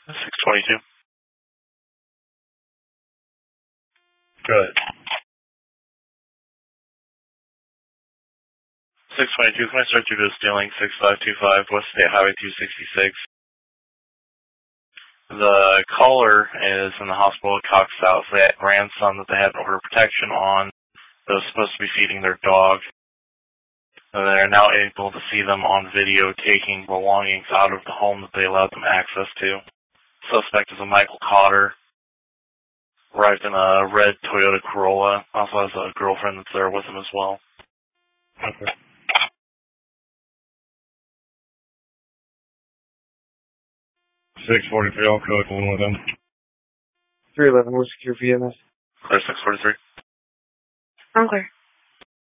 622. Good. 622, can I start you to stealing 6525 West State Highway 266? The caller is in the hospital at Cox South. They had a grandson that they had an order of protection on that was supposed to be feeding their dog. And they're now able to see them on video taking belongings out of the home that they allowed them access to. Suspect is a Michael Cotter. Arrived in a red Toyota Corolla. Also has a girlfriend that's there with him as well. Okay. 643, I'll code one with them. 311, we're secure for EMS. Clear 643. I'm clear.